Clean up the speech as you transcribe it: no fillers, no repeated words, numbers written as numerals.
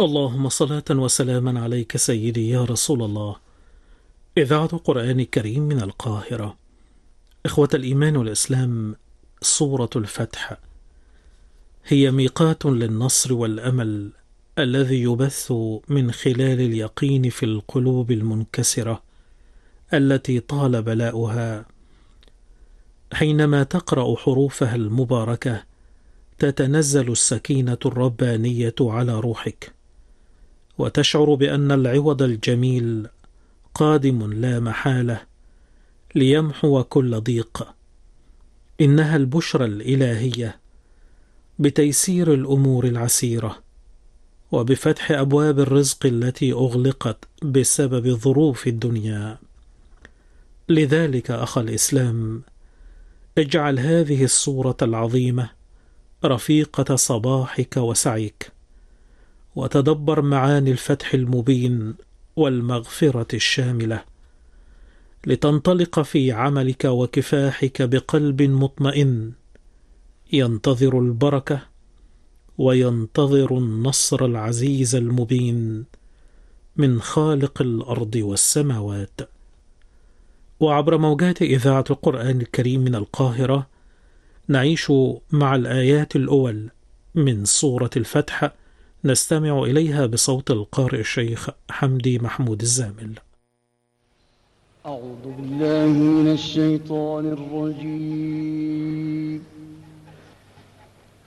اللهم صلاة وسلاما عليك سيدي يا رسول الله. إذاعة قرآن الكريم من القاهرة. إخوة الإيمان والإسلام، سورة الفتح هي ميقات للنصر والأمل الذي يبث من خلال اليقين في القلوب المنكسرة التي طال بلاؤها. حينما تقرأ حروفها المباركة تتنزل السكينة الربانية على روحك، وتشعر بأن العوض الجميل قادم لا محالة ليمحو كل ضيق. إنها البشرى الإلهية بتيسير الأمور العسيرة وبفتح أبواب الرزق التي أغلقت بسبب ظروف الدنيا. لذلك أخ الإسلام، اجعل هذه السورة العظيمة رفيقة صباحك وسعيك، وتدبر معاني الفتح المبين والمغفرة الشاملة، لتنطلق في عملك وكفاحك بقلب مطمئن ينتظر البركة وينتظر النصر العزيز المبين من خالق الأرض والسماوات. وعبر موجات إذاعة القرآن الكريم من القاهرة نعيش مع الآيات الأول من سورة الفتح، نستمع إليها بصوت القارئ الشيخ حمدي محمود الزامل. أعوذ بالله من الشيطان الرجيم.